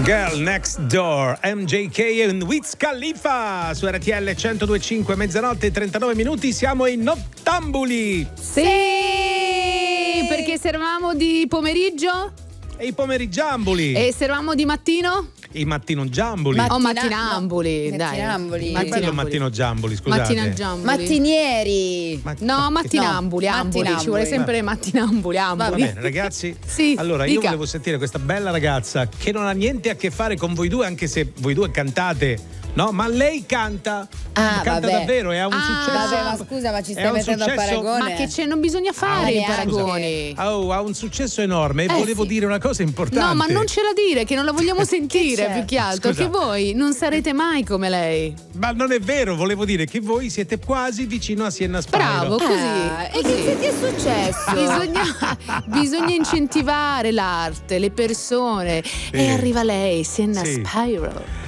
Girl Next Door, MJK e Wiz Khalifa su RTL 102.5, mezzanotte e 39 minuti, siamo in Nottambuli. Sì, perché se eravamo di pomeriggio e i pomeriggiambuli e se eravamo di mattino? I mattinoggiambuli. Mattinambuli, no, dai. mattinambuli. Ma è bello mattinoggiambuli, scusate. Mattinaggiambuli. Mattinieri. No, mattinambuli, No, ambuli. mattinambuli. Ci vuole sempre mattinambuli, ambuli. Va bene, ragazzi. Sì, allora, io dica. volevo sentire questa bella ragazza che non ha niente a che fare con voi due, anche se voi due cantate. No, ma lei canta. Canta vabbè. davvero e ha un successo. Vabbè, ma scusa, ma ci È stai un mettendo a successo- paragone? Ma che c'è, non bisogna fare i neanche. paragoni. Ha un successo enorme e volevo sì. dire una cosa importante. No, ma non ce la dire, che non la vogliamo sentire c'è? più che altro. Scusa. Che voi non sarete mai come lei. Ma non è vero, volevo dire che voi siete quasi vicino a Sienna Spyro. Bravo, così. E che ti è successo? Bisogna incentivare l'arte, le persone. Sì. E arriva lei, Sienna Sì. Spyro.